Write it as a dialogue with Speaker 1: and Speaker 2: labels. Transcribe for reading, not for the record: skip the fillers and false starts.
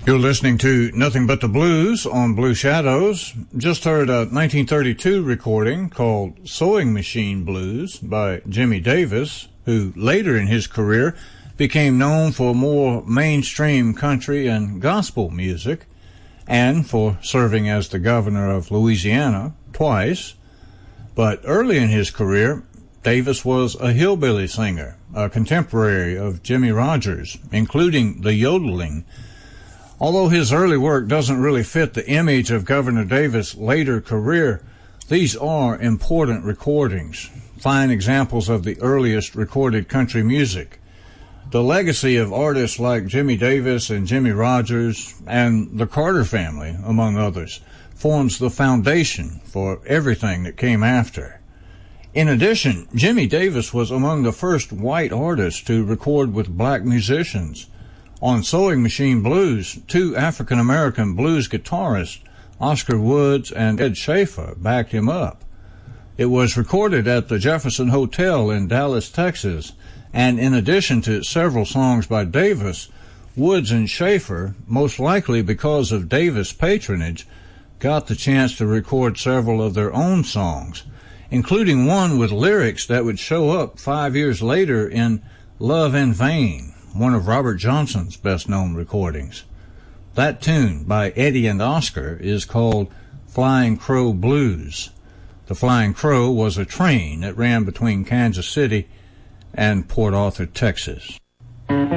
Speaker 1: You're listening to Nothing But the Blues on Blue Shadows. Just heard a 1932 recording called Sewing Machine Blues by Jimmy Davis, who later in his career became known for more mainstream country and gospel music, and for serving as the governor of Louisiana twice. But early in his career, Davis was a hillbilly singer, a contemporary of Jimmie Rodgers, including the yodeling. Although his early work doesn't really fit the image of Governor Davis' later career, these are important recordings, fine examples of the earliest recorded country music. The legacy of artists like Jimmy Davis and Jimmie Rodgers and the Carter family, among others, forms the foundation for everything that came after. In addition, Jimmy Davis was among the first white artists to record with black musicians. On Sewing Machine Blues, two African-American blues guitarists, Oscar Woods and Ed Schaefer, backed him up. It was recorded at the Jefferson Hotel in Dallas, Texas, and in addition to several songs by Davis, Woods and Schaefer, most likely because of Davis' patronage, got the chance to record several of their own songs, including one with lyrics that would show up 5 years later in Love in Vain, one of Robert Johnson's best-known recordings. That tune by Eddie and Oscar is called Flying Crow Blues. The Flying Crow was a train that ran between Kansas City and Port Arthur, Texas.